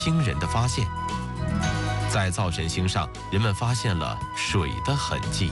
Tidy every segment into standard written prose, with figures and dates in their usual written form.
惊人的发现。在灶神星上，人们发现了水的痕迹。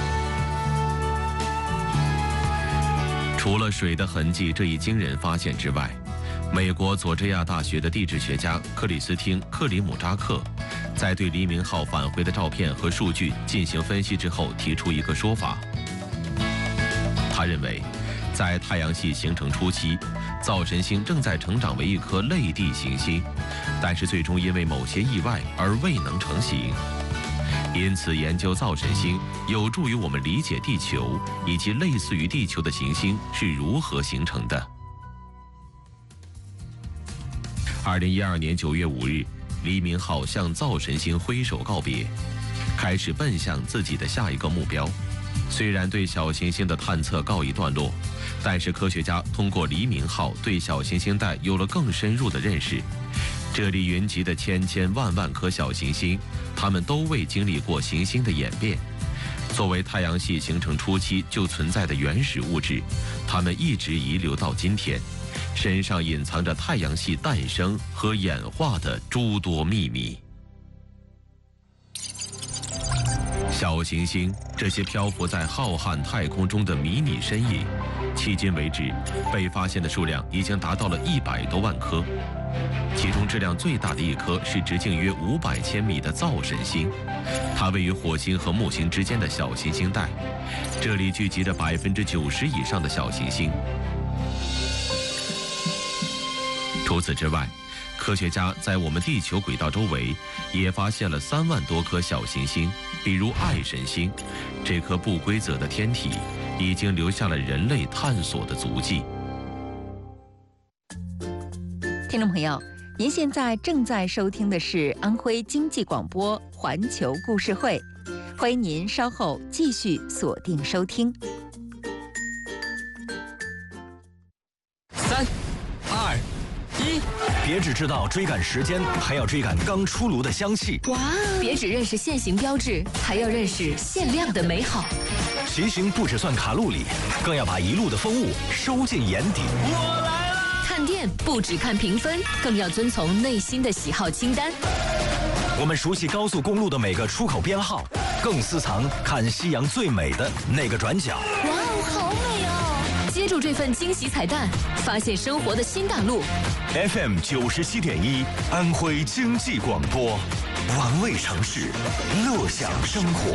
除了水的痕迹这一惊人发现之外，美国佐治亚大学的地质学家克里斯汀·克里姆扎克在对黎明号返回的照片和数据进行分析之后，提出一个说法。他认为，在太阳系形成初期，灶神星正在成长为一颗类地行星，但是最终因为某些意外而未能成型。因此，研究灶神星有助于我们理解地球以及类似于地球的行星是如何形成的。2012年9月5日，黎明号向灶神星挥手告别，开始奔向自己的下一个目标。虽然对小行星的探测告一段落，但是科学家通过黎明号对小行星带有了更深入的认识。这里云集的千千万万颗小行星，它们都未经历过行星的演变。作为太阳系形成初期就存在的原始物质，它们一直遗留到今天，身上隐藏着太阳系诞生和演化的诸多秘密。小行星，这些漂浮在浩瀚太空中的迷你身影，迄今为止被发现的数量已经达到了100多万颗。其中质量最大的一颗是直径约500千米的灶神星，它位于火星和木星之间的小行星带，这里聚集着90%以上的小行星。除此之外，科学家在我们地球轨道周围也发现了3万多颗小行星，比如爱神星，这颗不规则的天体已经留下了人类探索的足迹。 听众朋友，您现在正在收听的是安徽经济广播环球故事会，欢迎您稍后继续锁定收听。 3、2、1，别只知道追赶时间，还要追赶刚出炉的香气。 哇！别只认识现行标志，还要认识限量的美好。 骑行不只算卡路里，更要把一路的风物收进眼底。我来了！ 看店不只看评分，更要遵从内心的喜好清单。 我们熟悉高速公路的每个出口编号，更私藏看夕阳最美的那个转角。 哇哦，好美哦！接住这份惊喜彩蛋，发现生活的新大陆。 FM 97.1，安徽经济广播，玩味城市，乐享生活。